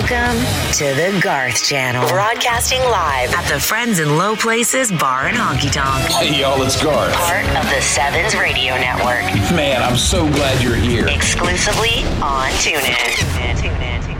Welcome to the Garth Channel. Broadcasting live at the Friends in Low Places Bar and Honky Tonk. Hey, y'all, it's Garth. Part of the Sevens Radio Network. Man, I'm so glad you're here. Exclusively on TuneIn.